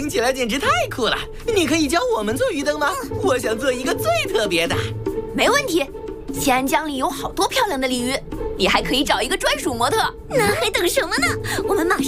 起来简直太酷了！你可以教我们做鱼灯吗？我想做一个最特别的。 没问题，西安江里有好多漂亮的鲤鱼，你还可以找一个专属模特。 那还等什么呢？我们马上